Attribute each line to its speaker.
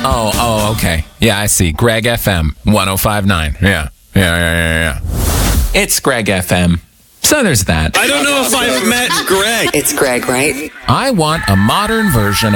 Speaker 1: Oh, okay. Yeah, I see. Greg FM 105.9. Yeah. It's Greg FM. So there's that.
Speaker 2: I don't know if I've met Greg.
Speaker 3: It's Greg, right?
Speaker 1: I want a modern version